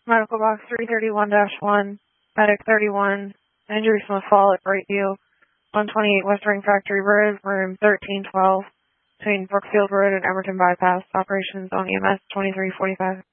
Medical box 331-1, medic 31, injury from a fall at Brightview, 128 West Ring Factory Road, room 1312, between Brookfield Road and Emerton Bypass, operations on EMS 2345.